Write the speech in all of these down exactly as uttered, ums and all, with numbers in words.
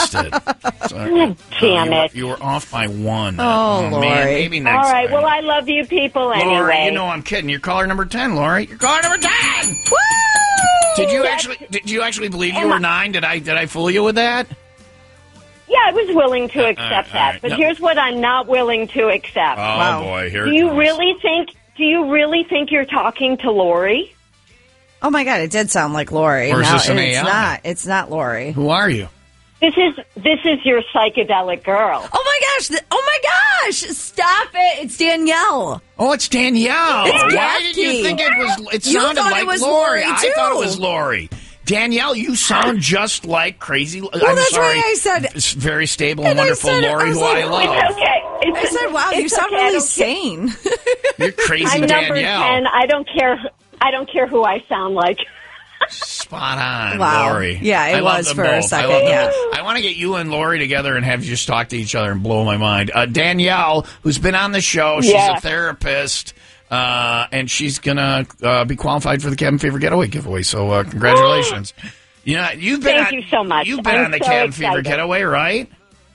missed it. So, Damn uh, you were, it. you were off by one. Oh, man, Lori. maybe next All right. time. Well, I love you people anyway. Lori, you know I'm kidding. You're caller number ten, Lori. You're caller number ten. Woo! Did you actually? Did you actually believe you were nine? Did I? Did I fool you with that? Yeah, I was willing to accept all right, all that. right. But No. here's what I'm not willing to accept. Oh Wow. boy, here do it you comes. really think? Do you really think you're talking to Lori? Oh my God, it did sound like Lori. Or is No, this an it's A I? not. It's not Lori. Who are you? This is this is your psychedelic girl. Oh my gosh! th- Oh my gosh! Stop it! It's Danielle. Oh, it's Danielle. It's Why did you Gaffney. think it was? It You sounded thought it like was Lori. Lori, I too. thought it was Lori. Danielle, you sound just like crazy. Well, I'm that's sorry. why I said- It's very stable and And I wonderful said- I Lori, was who like, I love. It's okay. It's, I said, "Wow, you it's sound okay. I really don't care. sane." You're crazy, I'm number Danielle. ten. I don't care. I don't care who I sound like. Spot on, Wow. Lori. Yeah, it I love was them for a both. second, I, love them yeah. both. I want to get you and Lori together and have you just talk to each other and blow my mind. Uh, Danielle, who's been on the show, she's Yeah. a therapist, uh, and she's gonna uh, be qualified for the Cabin Fever Getaway giveaway. So, uh, congratulations. You know, you've been Thank on, you so much. You've been I'm on the so Cabin Fever excited. Getaway, right?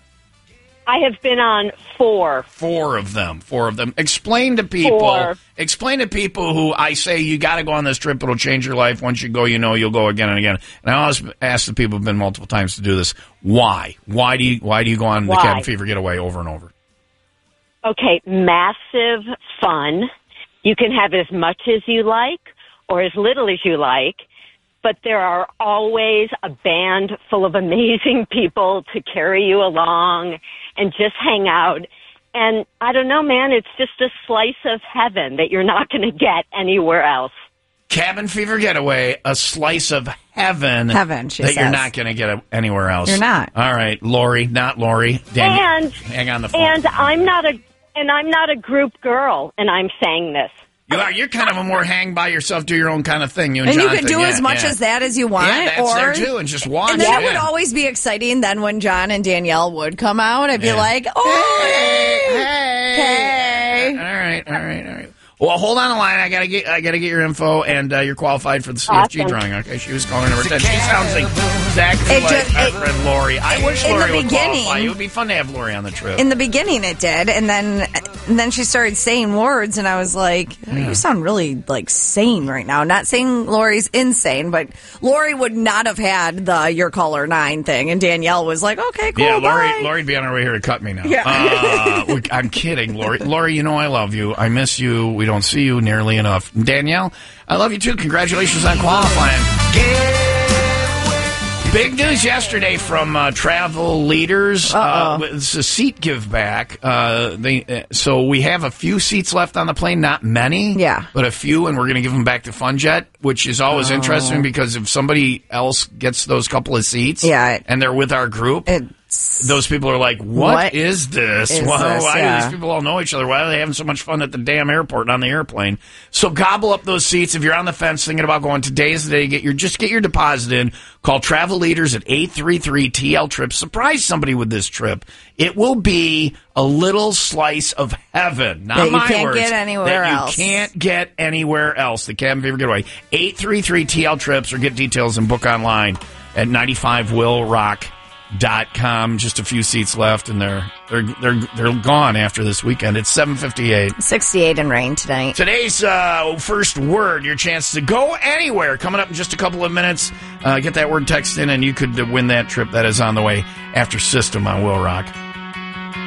I have been on four. Four of them. Four of them. Explain to people. Four. Explain to people who I say you got to go on this trip. It'll change your life. Once you go, you know you'll go again and again. And I always ask the people who've been multiple times to do this. Why? Why do you? Why do you go on the Why? Cabin Fever Getaway over and over? Okay, massive fun. You can have as much as you like or as little as you like, but there are always a band full of amazing people to carry you along and just hang out. And I don't know, man, it's just a slice of heaven that you're not going to get anywhere else. Cabin Fever Getaway, a slice of heaven. Heaven, she that you're says. not going to get anywhere else. You're not. All right, Lori, not Lori. Daniel, And hang on the phone. and I'm not a and I'm not a group girl, and I'm saying this. you are. You're kind of a more hang by yourself, do your own kind of thing. You and, And you can Jonathan. do Yeah, as much yeah. as that as you want. Yeah, that's or, there too, and just watch. And then yeah. it would always be exciting. Then when John and Danielle would come out, I'd be Yeah. like, "Oh, Hey, hey. All right, all right, all right. Well, hold on the line. I gotta get, I gotta get your info, and uh, you're qualified for the C F G Awesome. drawing. Okay, she was calling number ten. She sounds like exactly It like just- our it- friend Lori. I wish in the Lori would beginning- qualify. It would be fun to have Lori on the trip. In the beginning, it did, and then and then she started saying words, and I was like, "You sound really like sane right now." Not saying Lori's insane, but Lori would not have had the "your color nine" thing, and Danielle was like, "Okay, cool, yeah, Lori, bye." Lori'd be on her way here to cut me now. Yeah. Uh, we- I'm kidding, Lori. Lori, you know I love you. I miss you. We don't see you nearly enough. Danielle, I love you too. Congratulations on qualifying. Big news yesterday from uh, Travel Leaders. Uh, it's a seat give back. Uh, they, uh, so we have a few seats left on the plane, not many, Yeah. but a few, and we're going to give them back to FunJet, which is always Oh. interesting because if somebody else gets those couple of seats, Yeah. and they're with our group, It's those people are like, "What, What is this? is why this? why Yeah. do these people all know each other? Why are they having so much fun at the damn airport and on the airplane?" So gobble up those seats. If you're on the fence thinking about going, today's the day to get your just get your deposit in. Call Travel Leaders at eight three three T L trip. Surprise somebody with this trip. It will be a little slice of heaven. Not That you my can't words. get anywhere that else. You can't get anywhere else. The Cabin Fever Getaway. eight three three T L trips, or get details and book online at ninety-five will rock dot com. Just a few seats left, and they're they're they're they're gone after this weekend. It's seven fifty-eight. sixty-eight and rain tonight. Today's uh, first word, your chance to go anywhere, coming up in just a couple of minutes. Uh, get that word text in, and you could uh, win that trip. That is on the way after System on Will Rock.